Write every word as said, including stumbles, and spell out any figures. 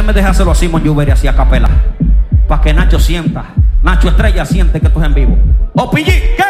me deja hacerlo así, Monjuberi, así a capela, para que Nacho sienta, Nacho Estrella siente que esto es en vivo. O P G, ¿qué?